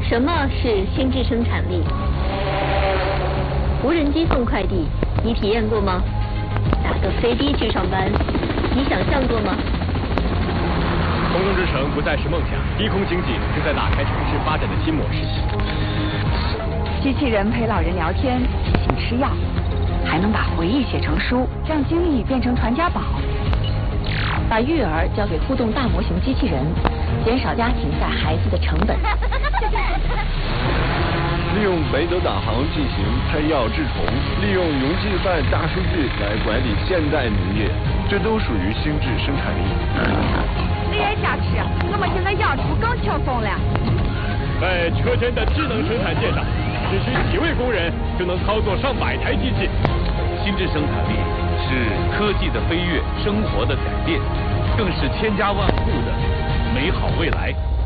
什么是心智生产力？无人机送快递，你体验过吗？打个飞的去上班，你想象过吗？ 空中之城不再是梦想，低空经济正在打开城市发展的新模式。 机器人陪老人聊天，提醒吃药，还能把回忆写成书，让经历变成传家宝。 把育儿交给互动大模型机器人，减少家庭带孩子的成本。 利用北斗导航进行喷药治虫，利用农技办大数据来管理现代农业，这都属于心智生产力。 哎呀，吃，我们现在养猪更轻松了。 在车间的智能生产线上，只需几位工人就能操作上百台机器。 心智生产力是科技的飞跃，生活的改变，更是千家万户的美好未来。